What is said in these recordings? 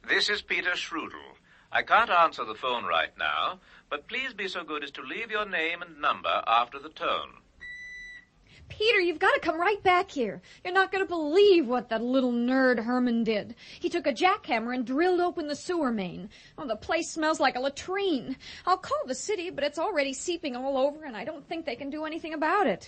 This is Peter Schrudel. I can't answer the phone right now, but please be so good as to leave your name and number after the tone. Peter, you've got to come right back here. You're not going to believe what that little nerd Herman did. He took a jackhammer and drilled open the sewer main. Oh, the place smells like a latrine. I'll call the city, but it's already seeping all over, and I don't think they can do anything about it.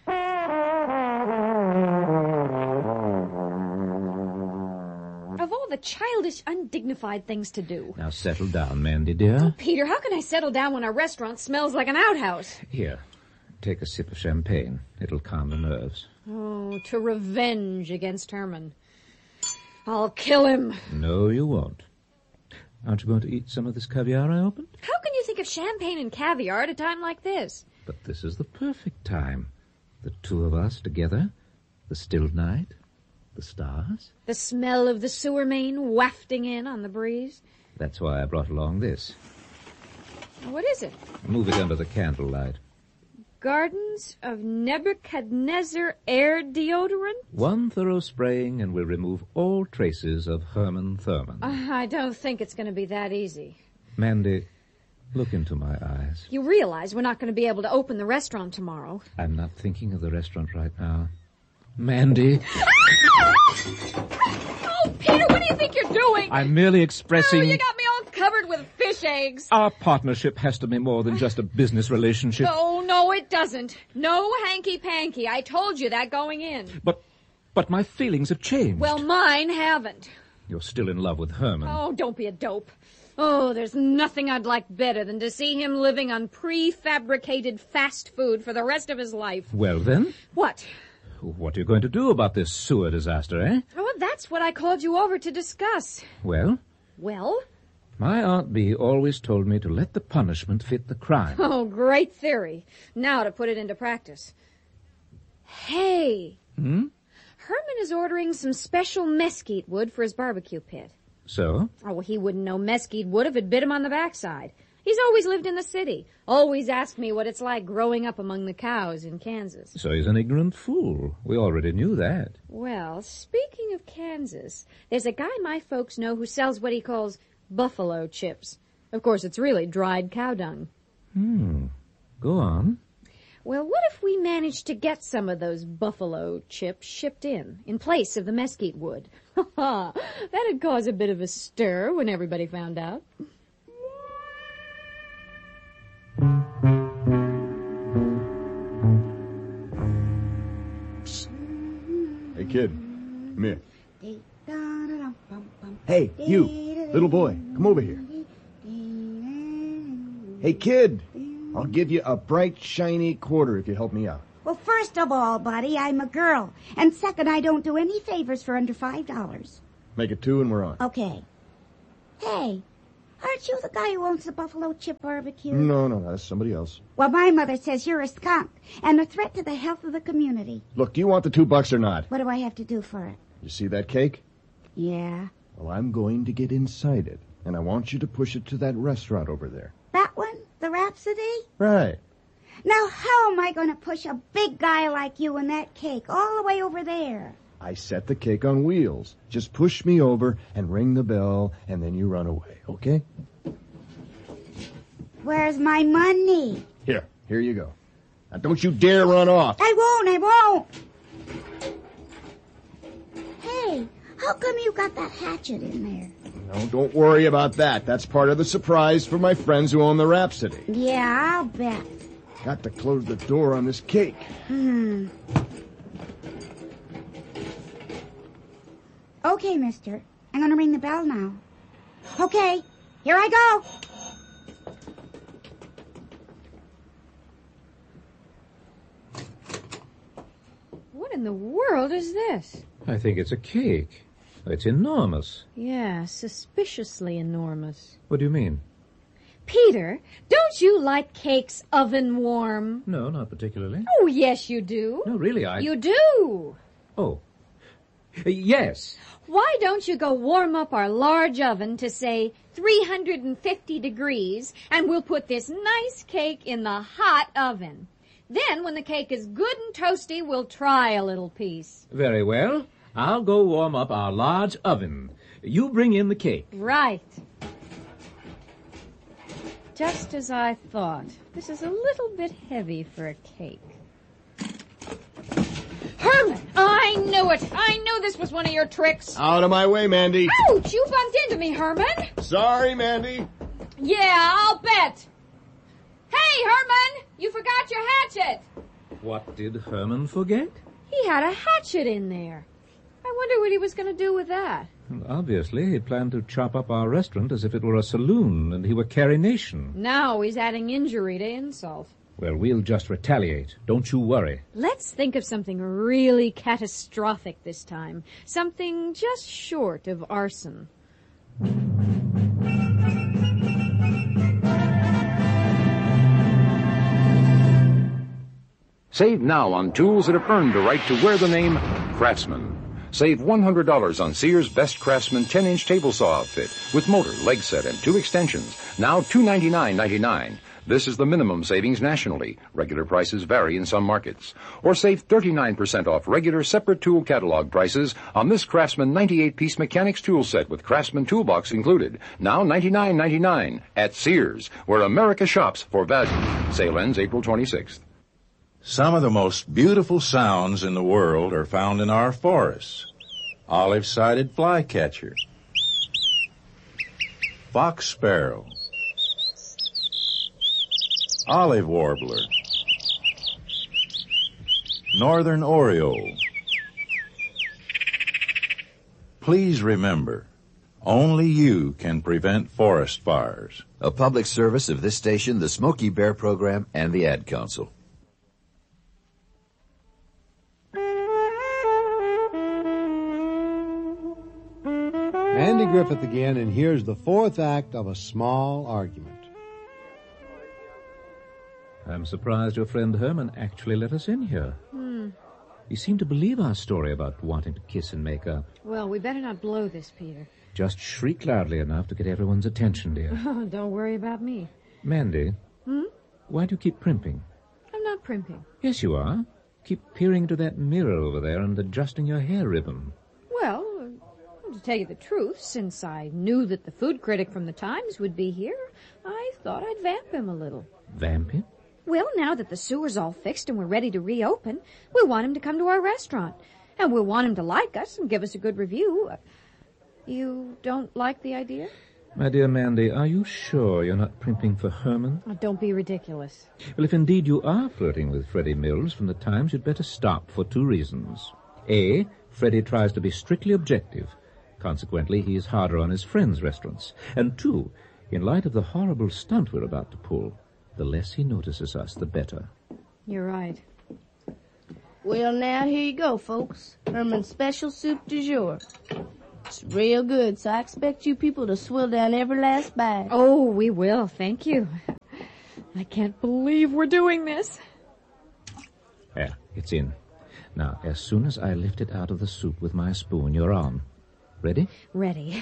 Of all the childish, undignified things to do. Now settle down, Mandy, dear. Oh, Peter, how can I settle down when our restaurant smells like an outhouse? Here, take a sip of champagne. It'll calm the nerves. Oh, to revenge against Herman. I'll kill him. No, you won't. Aren't you going to eat some of this caviar I opened? How can you think of champagne and caviar at a time like this? But this is the perfect time. The two of us together, the still night, the stars. The smell of the sewer main wafting in on the breeze. That's why I brought along this. What is it? Move it under the candlelight. Gardens of Nebuchadnezzar air deodorant? One thorough spraying and we'll remove all traces of Herman Thurman. I don't think it's going to be that easy. Mandy, look into my eyes. You realize we're not going to be able to open the restaurant tomorrow. I'm not thinking of the restaurant right now. Mandy. Oh, Peter, what do you think you're doing? I'm merely expressing... Oh, you got me all covered with fish eggs. Our partnership has to be more than just a business relationship. No, it doesn't. No hanky-panky. I told you that going in. But my feelings have changed. Well, mine haven't. You're still in love with Herman. Oh, don't be a dope. Oh, there's nothing I'd like better than to see him living on prefabricated fast food for the rest of his life. Well, then? What? What are you going to do about this sewer disaster, eh? Oh, that's what I called you over to discuss. Well? Well? My Aunt Bee always told me to let the punishment fit the crime. Oh, great theory. Now to put it into practice. Hey. Herman is ordering some special mesquite wood for his barbecue pit. So? Oh, well, he wouldn't know mesquite wood if it bit him on the backside. He's always lived in the city. Always asked me what it's like growing up among the cows in Kansas. So he's an ignorant fool. We already knew that. Well, speaking of Kansas, there's a guy my folks know who sells what he calls buffalo chips. Of course, it's really dried cow dung. Go on. Well, what if we managed to get some of those buffalo chips shipped in place of the mesquite wood? That'd cause a bit of a stir when everybody found out. Hey, kid. Come here. Hey, you. Little boy. Come over here. Hey, kid. I'll give you a bright, shiny quarter if you help me out. Well, first of all, buddy, I'm a girl. And second, I don't do any favors for under $5. Make it 2 and we're on. Okay. Hey, aren't you the guy who owns the Buffalo Chip Barbecue? No, that's somebody else. Well, my mother says you're a skunk and a threat to the health of the community. Look, do you want the $2 or not? What do I have to do for it? You see that cake? Yeah. Well, I'm going to get inside it, and I want you to push it to that restaurant over there. That one? The Rhapsody? Right. Now, how am I going to push a big guy like you and that cake all the way over there? I set the cake on wheels. Just push me over and ring the bell, and then you run away, okay? Where's my money? Here you go. Now, don't you dare run off. I won't. Hey, how come you got that hatchet in there? No, don't worry about that. That's part of the surprise for my friends who own the Rhapsody. Yeah, I'll bet. Got to close the door on this cake. Okay, mister. I'm going to ring the bell now. Okay, here I go. What in the world is this? I think it's a cake. It's enormous. Yeah, suspiciously enormous. What do you mean? Peter, don't you like cakes oven warm? No, not particularly. Oh, yes, you do. No, really, You do. Oh. Yes. Why don't you go warm up our large oven to, say, 350 degrees, and we'll put this nice cake in the hot oven. Then, when the cake is good and toasty, we'll try a little piece. Very well. I'll go warm up our large oven. You bring in the cake. Right. Just as I thought. This is a little bit heavy for a cake. Herman! I knew it! I knew this was one of your tricks! Out of my way, Mandy. Ouch! You bumped into me, Herman! Sorry, Mandy. Yeah, I'll bet! Hey, Herman! You forgot your hatchet! What did Herman forget? He had a hatchet in there. I wonder what he was going to do with that. Well, obviously, he planned to chop up our restaurant as if it were a saloon and he were Carrie Nation. Now he's adding injury to insult. Well, we'll just retaliate. Don't you worry. Let's think of something really catastrophic this time. Something just short of arson. Save now on tools that have earned the right to wear the name Craftsman. Save $100 on Sears Best Craftsman 10-inch table saw outfit with motor, leg set, and 2 extensions. Now $299.99. This is the minimum savings nationally. Regular prices vary in some markets. Or save 39% off regular separate tool catalog prices on this Craftsman 98-piece mechanics tool set with Craftsman toolbox included. Now $99.99 at Sears, where America shops for value. Sale ends April 26th. Some of the most beautiful sounds in the world are found in our forests. Olive-sided flycatcher, fox sparrow, olive warbler, northern oriole. Please remember, only you can prevent forest fires. A public service of this station, the Smokey Bear Program, and the Ad Council. Andy Griffith again, and here's the fourth act of A Small Argument. I'm surprised your friend Herman actually let us in here. He seemed to believe our story about wanting to kiss and make up. Well, we better not blow this, Peter. Just shriek loudly enough to get everyone's attention, dear. Don't worry about me. Mandy, why do you keep primping? I'm not primping. Yes, you are. Keep peering into that mirror over there and adjusting your hair ribbon. Well, to tell you the truth, since I knew that the food critic from the Times would be here, I thought I'd vamp him a little. Vamp him? Well, now that the sewer's all fixed and we're ready to reopen, we want him to come to our restaurant. And we'll want him to like us and give us a good review. You don't like the idea? My dear Mandy, are you sure you're not primping for Herman? Oh, don't be ridiculous. Well, if indeed you are flirting with Freddie Mills from the Times, you'd better stop for 2 reasons. A, Freddie tries to be strictly objective. Consequently, he is harder on his friends' restaurants. And 2, in light of the horrible stunt we're about to pull, the less he notices us, the better. You're right. Well, now, here you go, folks. Herman's special soup du jour. It's real good, so I expect you people to swill down every last bite. Oh, we will, thank you. I can't believe we're doing this. There, it's in. Now, as soon as I lift it out of the soup with my spoon, you're on. Ready? Ready.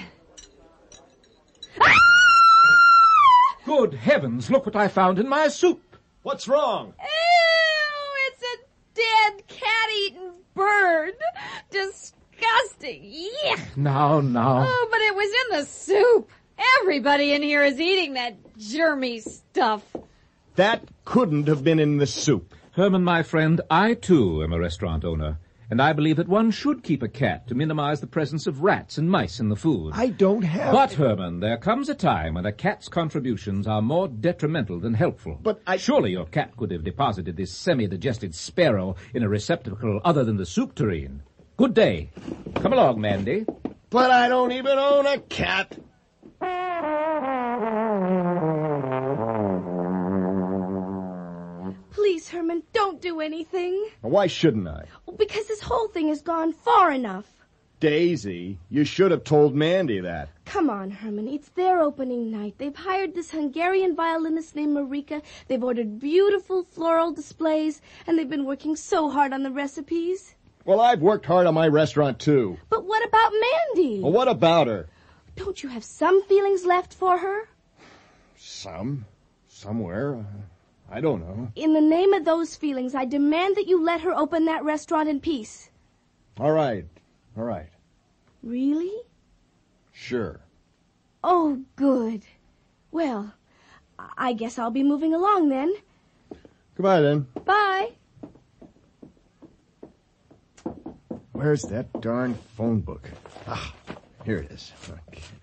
Good heavens, look what I found in my soup. What's wrong? Ew, it's a dead cat-eating bird. Disgusting. Yuck. Now. Oh, but it was in the soup. Everybody in here is eating that germy stuff. That couldn't have been in the soup. Herman, my friend, I too am a restaurant owner. And I believe that one should keep a cat to minimize the presence of rats and mice in the food. I don't have... But, Herman, there comes a time when a cat's contributions are more detrimental than helpful. But Surely your cat could have deposited this semi-digested sparrow in a receptacle other than the soup tureen. Good day. Come along, Mandy. But I don't even own a cat. Please, Herman, don't do anything. Why shouldn't I? Well, because this whole thing has gone far enough. Daisy, you should have told Mandy that. Come on, Herman. It's their opening night. They've hired this Hungarian violinist named Marika. They've ordered beautiful floral displays, and they've been working so hard on the recipes. Well, I've worked hard on my restaurant, too. But what about Mandy? Well, what about her? Don't you have some feelings left for her? Somewhere. I don't know. In the name of those feelings, I demand that you let her open that restaurant in peace. All right. All right. Really? Sure. Oh, good. Well, I guess I'll be moving along then. Goodbye, then. Bye. Where's that darn phone book? Ah, here it is. Okay.